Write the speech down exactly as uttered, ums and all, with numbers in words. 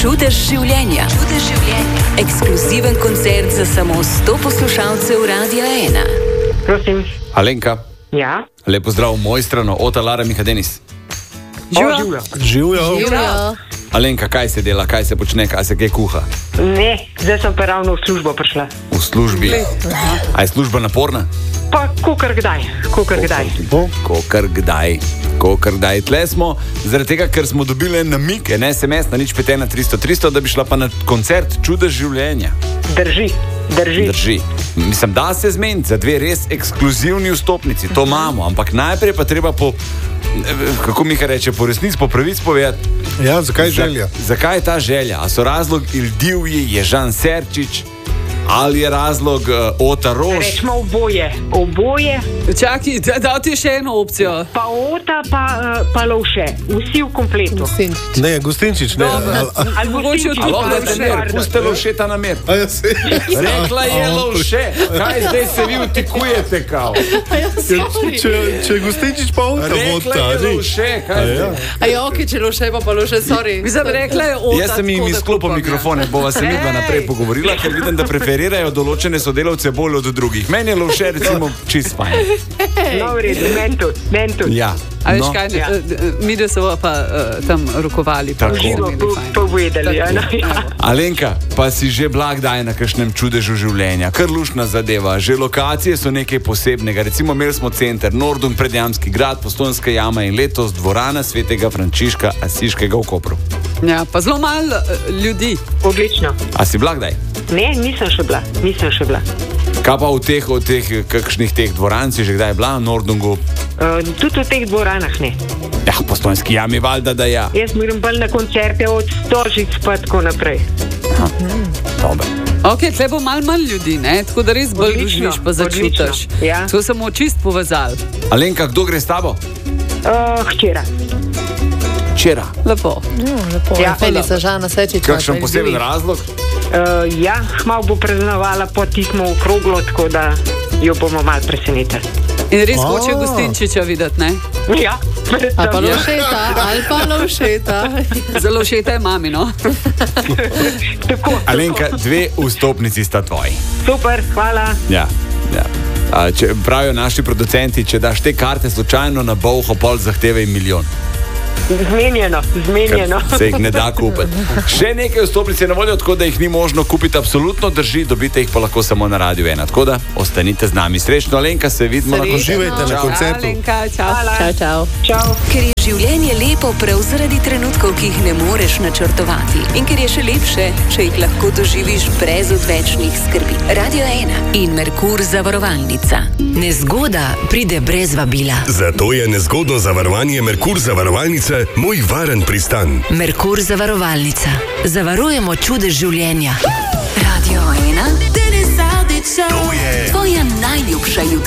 Čudež življenja. Čudež življenja. Ekskluziven koncert za samo sto poslušalcev Radia ena. Prosim. Alenka. Ja. Lepo zdrav, moj strano, Ota Lara Miha Denis. Živijo. Živijo. Alenka, kaj se dela, kaj se počne, kaj se kaj kuha? Ne, zdaj sem pa ravno v službo prišla. V službi. A je služba naporna? Pa kokar kdaj, kokar kdaj. Kokar kdaj. Kokar kdaj. Tle smo, zaradi tega, ker smo dobili en namik, en es em es na nič pet ena tristo tristo, da bi šla pa na koncert Čudež življenja. Drži, drži. Drži. Mislim, da se zmeniti za dve res ekskluzivni vstopnici. To imamo, ampak najprej pa treba po, kako Miha reče, po resnici, po pravici povedati. Ja, zakaj želja? Za, zakaj je ta želja? A so razlog Il Divji, Ježan Serčič, ali je razlog uh, Ota Rož? Rečemo oboje, oboje. Čakaj, da, da ti še eno opcijo. Pa Ota, pa, uh, pa Lovše, vsi v kompletu. Ne, Gustinčič, ne. Ali Mogoče Gustinčič, tudi Alo, da te Lovše. mer, puste Lovše ta namer. A ja, se... Rekla je Lovše, kaj zdaj se vi vtikujete, kao? Če, če Gustinčič pa Ota vod Rekla ta, je ni. Lovše, kaj zdaj? A je ok, če loše, pa pa loše, sorry. Mislim, rekla je Ota. Jaz sem jim tako, da izklopil kupam, ja. mikrofone, bova se midva naprej pogovorila, ker vidim, da preferirajo določene sodelavce bolj od drugih. Meni je Lovše recimo čist fajn. No, v redu, meni tudi, meni tudi. Ja. A veš No. kaj, Ja. mi da so pa uh, tam rokovali. pa Tako. so Živo imeli fajn. povedali, ja, no, ja. Alenka, pa si že blag daj na kakšnem čudežu življenja, kar luštna zadeva. Že lokacije so nekaj posebnega. Recimo imeli smo center Nordung, Predjamski grad, Postojnska jama in letos dvorana Svetega Frančiška Asiškega v Kopru. Ja, pa zelo malo uh, ljudi. Odlično. A si blag daj? Ne, nisem še bila, nisem še bila. Kaj pa v teh, v teh, kakšnih teh dvoran si že kdaj bila v Nordungu? Uh, tudi v teh dvoranah ne. Ja, Postojnski jami valjda, da ja. Jaz moram bolj na koncerte od Stožic pa tako naprej. Dobre. Ok, tle bo malo manj ljudi, ne? Tako da res bolj Odlično, doživiš, pa začutiš. odlično, ja. To samo čist povezali. Alenka, kdo gre s tabo? Uh, hčera. Včera. Lepo. Lepo, Ja, ja, Felica, Žana Sečič. Kakšen poseben razlog? Uh, ja, malo bo praznovala po tismo okroglo, tako da jo bomo malo presenetili. In res A. hoče Gustinčiča videti, ne? Ja, Ali pa predvsem, ja. lošeta, ali pa lošeta. Zelo všeta je mami, no? Tako, Alenka, dve vstopnici sta tvoji. super, hvala. Ja, ja. A, če, pravijo naši producenti, če daš te karte slučajno na Bolho, pol zahtevaj milijon. Zmenjeno, zmenjeno. Ker se jih ne da kupiti. Še nekaj vstopnic je na voljo, tako da jih ni možno kupiti, absolutno drži, dobite jih pa lahko samo na Radiu ena. Tako da ostanite z nami. Srečno, Alenka, se vidimo na Srečno. koncertu. Uživajte na koncertu. Alenka, čau. Hvala. Čau, čau. Čau. Ker je življenje lepo prav zaradi trenutkov, ki jih ne moreš načrtovati. In ker je še lepše, če jih lahko doživiš brez odvečnih skrbi. Radio ena in Merkur zavarovalnica. Nezgoda pride brez vabila. Zato je nezgodno zavarovanje Merkur zavarovalnice moj varen pristan. Merkur zavarovalnica. Zavarujemo čudež življenja. Radio ena. To je Tvoja najljubša ljubezen.